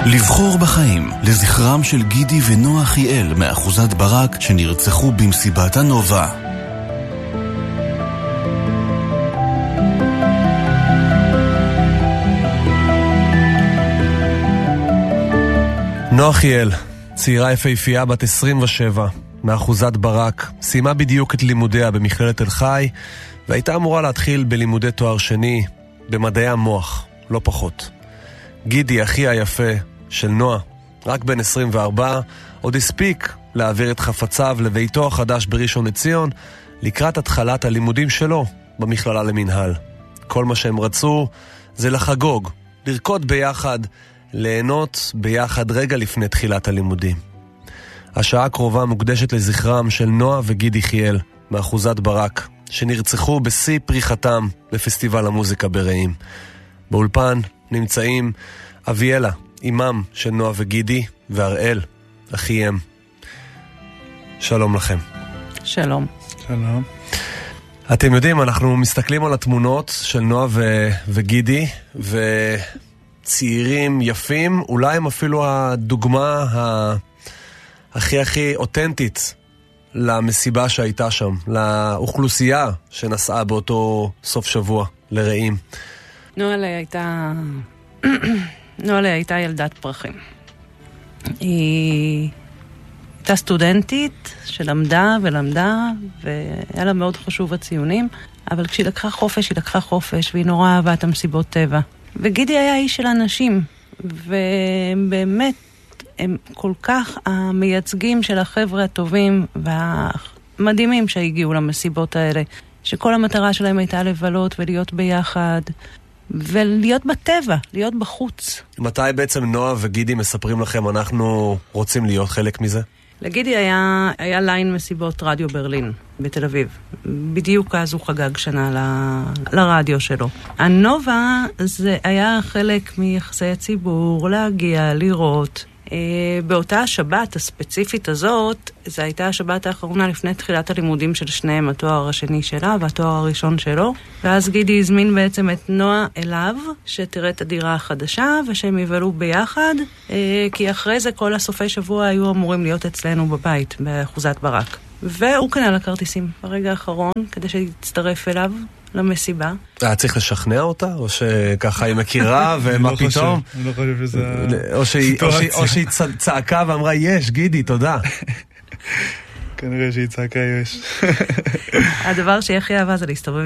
לבחור בחיים, לזכרם של גידי ונועה חיאל מאחוזת ברק שנרצחו במסיבת הנובה. נועה חיאל, צעירה יפהפייה בת 27 מאחוזת ברק, סיימה בדיוק את לימודיה במכללת תל חי והייתה אמורה להתחיל בלימודי תואר שני במדעי המוח, לא פחות. גידי, אחי היפה של נועה, רק בן 24, עוד הספיק להעביר את חפציו לביתו החדש בראשון לציון לקראת התחלת הלימודים שלו במכללה למנהל. כל מה שהם רצו זה לחגוג, לרקוד ביחד, ליהנות ביחד רגע לפני תחילת הלימודים. השעה הקרובה מוקדשת לזכרם של נועה וגידי חיאל מאחוזת ברק, שנרצחו בשיא פריחתם בפסטיבל המוזיקה ברעים. באולפן נמצאים אביאלה, אימם של נועה וגידי, ואראל, אחיהם. שלום לכם. שלום. שלום. אתם יודעים, אנחנו מסתכלים על התמונות של נועה וגידי, וצעירים יפים, אולי הם אפילו הדוגמה הכי אותנטית למסיבה שהייתה שם, לאוכלוסייה שנסעה באותו סוף שבוע לרעים. נועה הייתה ילדת פרחים. היא הייתה סטודנטית שלמדה ולמדה, והיה לה מאוד חשוב הציונים, אבל כשהיא לקחה חופש, היא לקחה חופש, והיא נורא אהבה את המסיבות טבע. וגידי היה איש של אנשים, ובאמת הם כל כך המייצגים של החבר'ה הטובים והמדהימים שהגיעו למסיבות האלה, שכל המטרה שלהם הייתה לבלות ולהיות ביחד, ולהיות בטבע, להיות בחוץ. מתי בעצם נועה וגידי מספרים לכם, אנחנו רוצים להיות חלק מזה? לגידי היה ליין מסיבות רדיו ברלין בתל אביב. בדיוק אז הוא חגג שנה לרדיו שלו. הנובה זה היה חלק מיחסי הציבור, להגיע, לראות. באותה השבת הספציפית הזאת, זו הייתה השבת האחרונה לפני תחילת הלימודים של שניהם, התואר השני שלה והתואר הראשון שלו, ואז גידי הזמין בעצם את נועה אליו, שתראה את הדירה החדשה, ושהם יבלו ביחד, כי אחרי זה כל הסופי שבוע היו אמורים להיות אצלנו בבית, באחוזת ברק. והוא קנה לה כרטיסים ברגע האחרון, כדי שיצטרף אליו למסיבה. היה צריך לשכנע אותה? או שככה היא מכירה ומה פתאום? אני לא חושב שזה או שהיא צעקה ואמרה יש, גידי, תודה. כנראה שהיא צעקה יש. הדבר שהיא הכי אהבה זה להסתובב